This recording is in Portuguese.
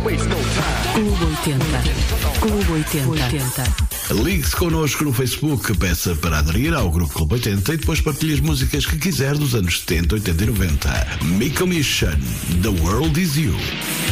Clube 80. Clube 80. Ligue-se connosco no Facebook, peça para aderir ao Grupo Clube 80 e depois partilhe as músicas que quiser dos anos 70, 80 e 90. Miko Mission, The World Is You.